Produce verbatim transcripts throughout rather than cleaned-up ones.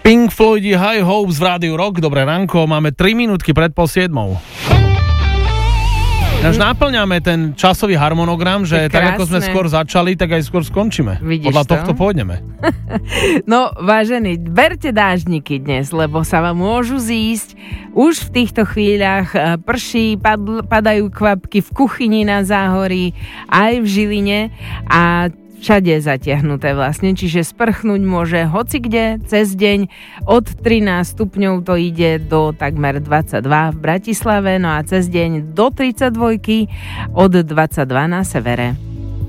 Pink Floyd, High Hopes v Rádiu Rock. Dobré ránko, máme tri minútky pred pol siedmou. Až náplňame ten časový harmonogram, že tak ako sme skôr začali, tak aj skôr skončíme. Vidíš Podľa to? tohto pôjdeme. No, vážení, berte dážniky dnes, lebo sa vám môžu zísť. Už v týchto chvíľach prší, padl, padajú kvapky v kuchyni na Záhorí, aj v Žiline a všade zatiahnuté vlastne, čiže sprchnúť môže hocikde cez deň. Od trinásť stupňov to ide do takmer dvadsaťdva v Bratislave, no a cez deň do tridsaťdva od dvadsaťdva na severe.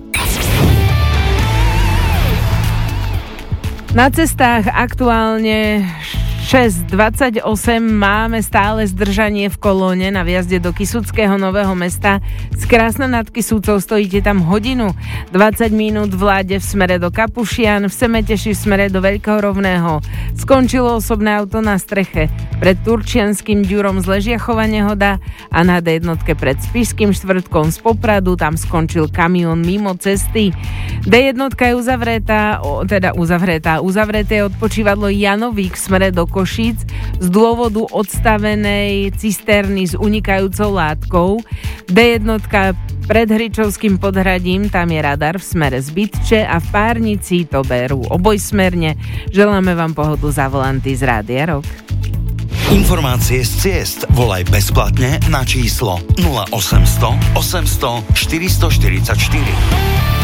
Na cestách aktuálne šesť dvadsaťosem máme stále zdržanie v kolóne na vjazde do Kysuckého Nového Mesta. Z Krásna nad Kysucou stojíte tam hodinu, dvadsať minút v Láde v smere do Kapušian, v Semeteši v smere do Veľkého Rovného. Skončilo osobné auto na streche pred Turčianským Ďurom z Ležiachova nehoda a na dé jednotke pred Spišským Štvrtkom z Popradu tam skončil kamión mimo cesty. dé jednotka je uzavretá, o, teda uzavretá, uzavreté je odpočívadlo Janovík v smere do Košíc z dôvodu odstavenej cisterny s unikajúcou látkou. dé jednotka pred Hričovským podhradím, tam je radar v smere z Bytče a v Párnici to berú obojsmerne. Želáme vám pohodu za volanty z Rádia Rock. Informácie z ciest volaj bezplatne na číslo nula osemsto osemsto štyristoštyridsaťštyri.